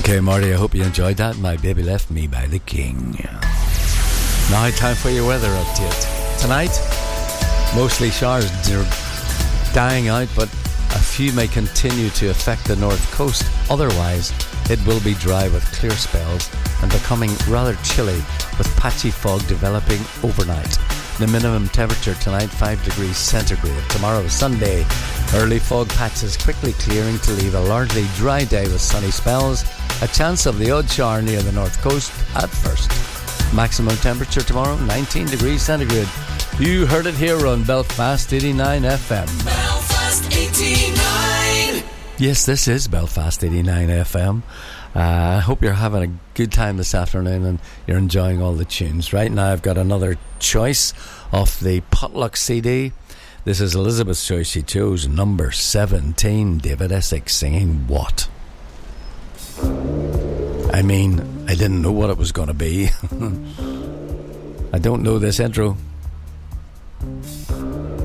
Okay, Marty, I hope you enjoyed that. My Baby Left Me by The King. Now, time for your weather update. Tonight, mostly showers are dying out, but a few may continue to affect the north coast. Otherwise, it will be dry with clear spells and becoming rather chilly with patchy fog developing overnight. The minimum temperature tonight, 5 degrees centigrade. Tomorrow, Sunday, early fog patches quickly clearing to leave a largely dry day with sunny spells. A chance of the odd shower near the north coast at first. Maximum temperature tomorrow, 19 degrees centigrade. You heard it here on Belfast 89 FM. Belfast 89. Yes, this is Belfast 89 FM. I hope you're having a good time this afternoon and you're enjoying all the tunes. Right now I've got another choice of the Potluck CD. This is Elizabeth's choice. She chose number 17, David Essex singing What? I mean, I didn't know what it was going to be. I don't know this intro.